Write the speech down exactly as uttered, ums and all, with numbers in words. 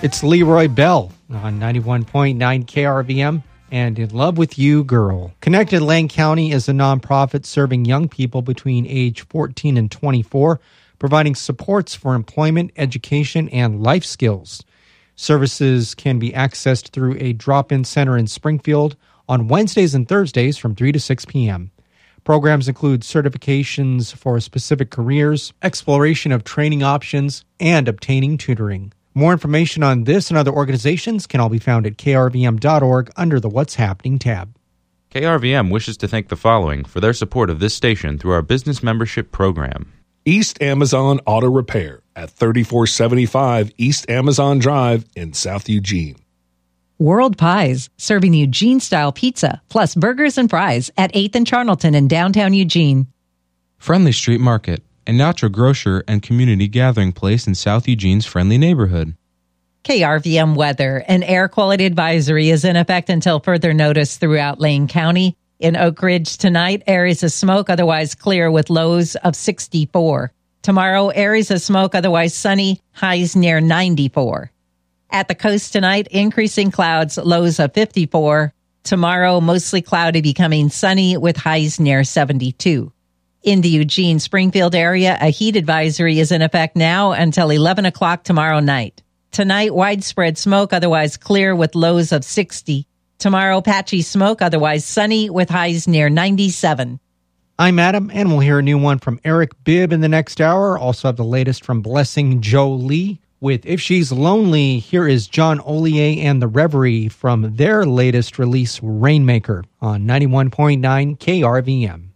It's Leroy Bell on ninety-one point nine K R V M and In Love With You, Girl. Connected Lane County is a nonprofit serving young people between age fourteen and twenty-four, providing supports for employment, education, and life skills. Services can be accessed through a drop-in center in Springfield on Wednesdays and Thursdays from three to six p.m. Programs include certifications for specific careers, exploration of training options, and obtaining tutoring. More information on this and other organizations can all be found at k r v m dot org under the What's Happening tab. K R V M wishes to thank the following for their support of this station through our business membership program. East Amazon Auto Repair at thirty-four seventy-five East Amazon Drive in South Eugene. World Pies, serving Eugene-style pizza, plus burgers and fries at eighth and Charnelton in downtown Eugene. Friendly Street Market, a natural grocer and community gathering place in South Eugene's friendly neighborhood. K R V M weather. An air quality advisory is in effect until further notice throughout Lane County. In Oak Ridge tonight, areas of smoke, otherwise clear with lows of sixty-four. Tomorrow, areas of smoke, otherwise sunny, highs near ninety-four. At the coast tonight, increasing clouds, lows of fifty-four. Tomorrow, mostly cloudy, becoming sunny with highs near seventy-two. In the Eugene-Springfield area, a heat advisory is in effect now until eleven o'clock tomorrow night. Tonight, widespread smoke, otherwise clear with lows of sixty. Tomorrow, patchy smoke, otherwise sunny with highs near ninety-seven. I'm Adam, and we'll hear a new one from Eric Bibb in the next hour. Also have the latest from Blessing Jolie. With If She's Lonely, here is John Ollier and the Reverie from their latest release, Rainmaker, on ninety-one point nine K R V M.